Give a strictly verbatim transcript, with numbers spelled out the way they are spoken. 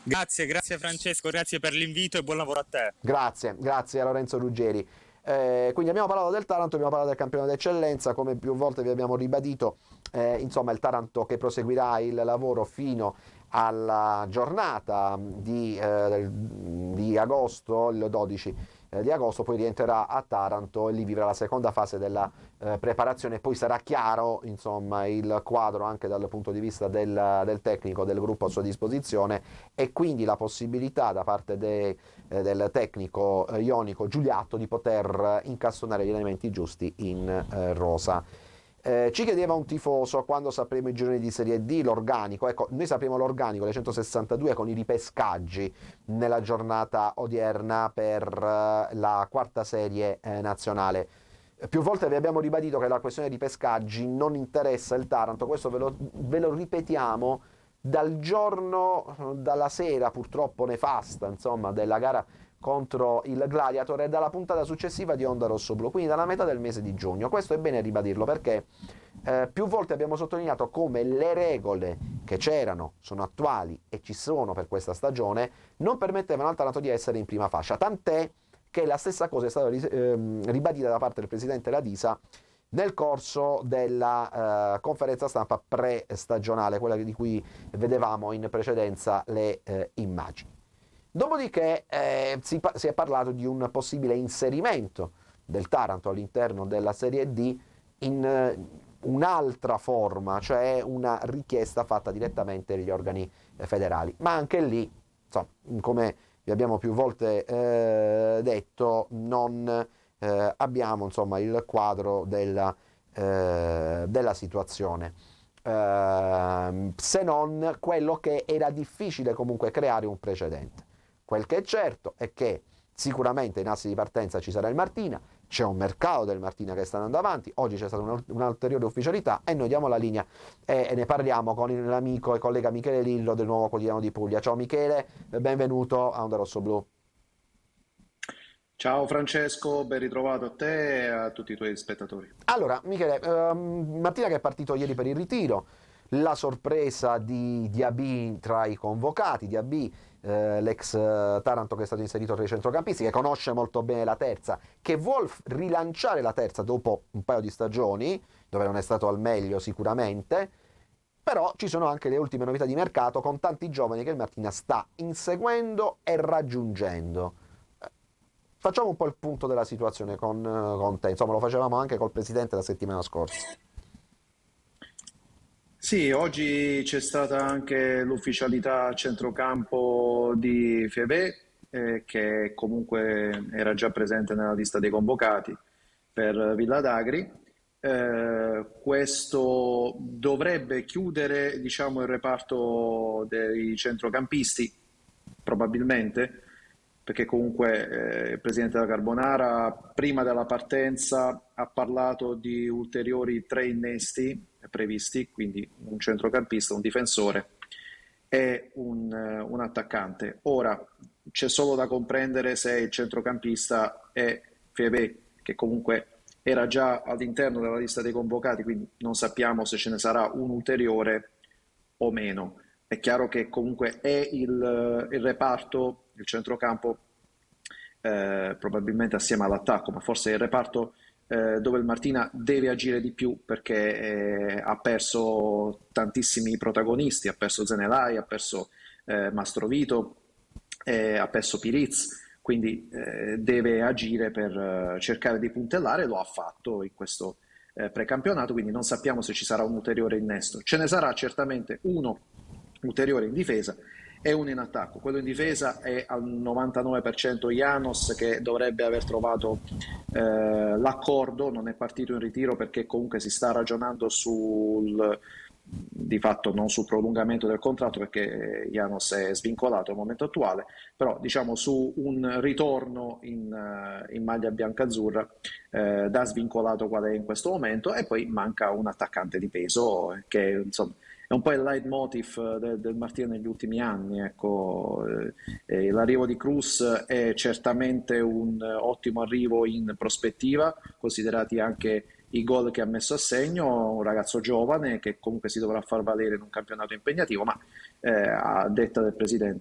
Grazie, grazie Francesco, grazie per l'invito e buon lavoro a te. Grazie, grazie a Lorenzo Ruggeri. Eh, quindi abbiamo parlato del Taranto, abbiamo parlato del campione d'eccellenza, come più volte vi abbiamo ribadito, eh, insomma il Taranto che proseguirà il lavoro fino alla giornata di, eh, di agosto, il dodici eh, di agosto, poi rientrerà a Taranto e lì vivrà la seconda fase della eh, preparazione, poi sarà chiaro insomma il quadro anche dal punto di vista del, del tecnico del gruppo a sua disposizione e quindi la possibilità da parte dei eh, del tecnico eh, ionico Giuliatto di poter incastonare gli elementi giusti in eh, rosa. Eh, ci chiedeva un tifoso quando sapremo i gironi di Serie D, l'organico. Ecco, noi sapremo l'organico, le centosessantadue con i ripescaggi nella giornata odierna per eh, la quarta serie eh, nazionale. Più volte vi abbiamo ribadito che la questione dei pescaggi non interessa il Taranto, questo ve lo, ve lo ripetiamo dal giorno, dalla sera purtroppo nefasta, insomma, della gara contro il Gladiator e dalla puntata successiva di Onda Rosso Blu, quindi dalla metà del mese di giugno. Questo è bene ribadirlo perché eh, più volte abbiamo sottolineato come le regole che c'erano, sono attuali e ci sono per questa stagione, non permettevano al Taranto di essere in prima fascia, tant'è che la stessa cosa è stata ehm, ribadita da parte del presidente Ladisa nel corso della eh, conferenza stampa pre-stagionale, quella di cui vedevamo in precedenza le eh, immagini. Dopodiché eh, si, si è parlato di un possibile inserimento del Taranto all'interno della Serie D in eh, un'altra forma, cioè una richiesta fatta direttamente agli organi eh, federali. Ma anche lì, insomma, come vi abbiamo più volte eh, detto, non eh, abbiamo insomma il quadro della, eh, della situazione. Eh, se non quello che era difficile comunque creare un precedente. Quel che è certo è che sicuramente in assi di partenza ci sarà il Martina, c'è un mercato del Martina che sta andando avanti, oggi c'è stata un'ulteriore ufficialità e noi diamo la linea e, e ne parliamo con l'amico e collega Michele Lillo del Nuovo Quotidiano di Puglia. Ciao Michele, benvenuto a Onda Rosso Blu. Ciao Francesco, ben ritrovato a te e a tutti i tuoi spettatori. Allora, Michele, ehm, Martina che è partito ieri per il ritiro, la sorpresa di Diaby tra i convocati, Diaby, eh, l'ex eh, Taranto che è stato inserito tra i centrocampisti, che conosce molto bene la terza, che vuol rilanciare la terza dopo un paio di stagioni, dove non è stato al meglio sicuramente, però ci sono anche le ultime novità di mercato con tanti giovani che il Martina sta inseguendo e raggiungendo. Facciamo un po' il punto della situazione con, con te, insomma lo facevamo anche col presidente la settimana scorsa. Sì, oggi c'è stata anche l'ufficialità a centrocampo di Fiebé, eh, che comunque era già presente nella lista dei convocati per Villa d'Agri. Eh, questo dovrebbe chiudere, diciamo, il reparto dei centrocampisti, probabilmente, perché comunque eh, il presidente della Carbonara prima della partenza ha parlato di ulteriori tre innesti previsti, quindi un centrocampista, un difensore e un, eh, un attaccante. Ora c'è solo da comprendere se il centrocampista è Fiebé, che comunque era già all'interno della lista dei convocati, quindi non sappiamo se ce ne sarà un ulteriore o meno. È chiaro che comunque è il, il reparto, il centrocampo, eh, probabilmente assieme all'attacco, ma forse è il reparto eh, dove il Martina deve agire di più perché eh, ha perso tantissimi protagonisti, ha perso Zenelai, ha perso eh, Mastrovito, eh, ha perso Piriz, quindi eh, deve agire per eh, cercare di puntellare, lo ha fatto in questo eh, precampionato, quindi non sappiamo se ci sarà un ulteriore innesto. Ce ne sarà certamente uno ulteriore in difesa e uno in attacco. Quello in difesa è al novantanove per cento Janos, che dovrebbe aver trovato eh, l'accordo, non è partito in ritiro perché comunque si sta ragionando sul di fatto non sul prolungamento del contratto perché Janos è svincolato al momento attuale, però diciamo su un ritorno in, uh, in maglia bianca-azzurra eh, da svincolato qual è in questo momento, e poi manca un attaccante di peso che insomma è un po' il leitmotiv del, del Martina negli ultimi anni. Ecco, eh, l'arrivo di Cruz è certamente un ottimo arrivo in prospettiva, considerati anche i gol che ha messo a segno, un ragazzo giovane che comunque si dovrà far valere in un campionato impegnativo, ma eh, a detta del presidente